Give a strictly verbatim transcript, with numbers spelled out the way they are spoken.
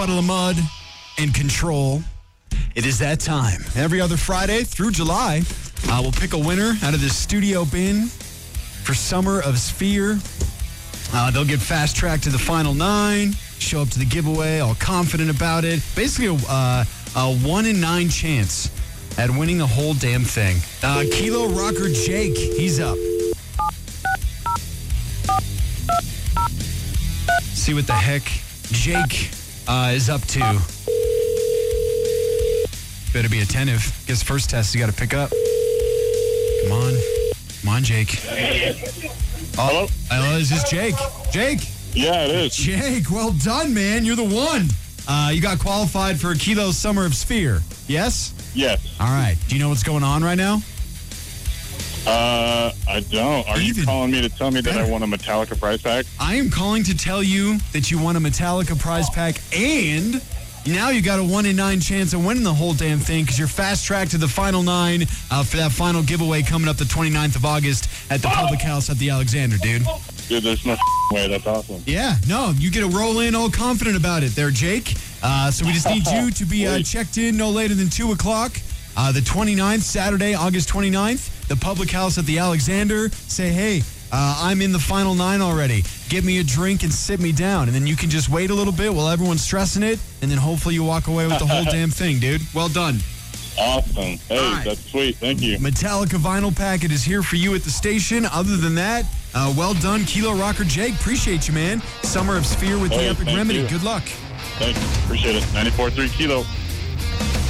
Puddle of Mud, and Control. It is that time. Every other Friday through July, uh, we'll pick a winner out of this studio bin for Summer of Sphere. Uh, they'll get fast-tracked to the final nine, show up to the giveaway, all confident about it. Basically, a, uh, a one in nine chance at winning the whole damn thing. Uh, Kilo Rocker Jake, he's up. See what the heck Jake uh, is up to. Better be attentive. Guess first test you got to pick up. Come on. Come on, Jake. Oh, Hello? Hello, is this Jake? Jake? Yeah, it is. Jake, well done, man. You're the one. Uh, you got qualified for Kilo Summer of Sphere. Yes? Yes. All right. Do you know what's going on right now? Uh, I don't. Are Even you calling me to tell me that better. I won a Metallica prize pack? I am calling to tell you that you won a Metallica prize pack, and now you got a one in nine chance of winning the whole damn thing because you're fast tracked to the final nine uh, for that final giveaway coming up the twenty-ninth of August at the Public House at the Alexander, dude. Dude, there's no way. That's awesome. Yeah, no, you get to roll in all confident about it there, Jake. Uh, so we just need you to be uh, checked in no later than two o'clock. Uh, the twenty-ninth, Saturday, August twenty-ninth, the Public House at the Alexander. Say, hey, uh, I'm in the final nine already. Give me a drink and sit me down. And then you can just wait a little bit while everyone's stressing it. And then hopefully you walk away with the whole damn thing, dude. Well done. Awesome. Hey, right. That's sweet. Thank you. Metallica vinyl packet is here for you at the station. Other than that, uh, well done, Kilo Rocker Jake. Appreciate you, man. Summer of Sphere with Hey, the Epic thank Remedy. you. Good luck. Thanks. Appreciate it. ninety-four point three Kilo.